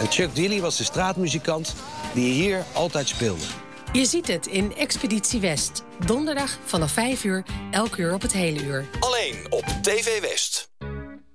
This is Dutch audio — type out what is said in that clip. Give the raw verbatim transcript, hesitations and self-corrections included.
En Chuck Dilly was de straatmuzikant die hier altijd speelde. Je ziet het in Expeditie West. Donderdag vanaf vijf uur, elk uur op het hele uur. Alleen op T V West.